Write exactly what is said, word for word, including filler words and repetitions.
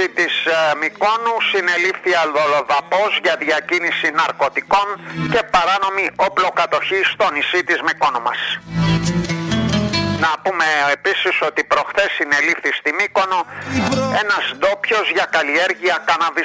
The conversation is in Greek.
νησί της ε, Μυκόνου συνελήφθη αλλοδαπός για διακίνηση ναρκωτικών και παράνομη όπλοκατοχή στο νησί της Μυκόνου μας. Να πούμε επίσης ότι προχθές συνελήφθη στη Μύκονο ένας ντόπιος για καλλιέργεια κάναβης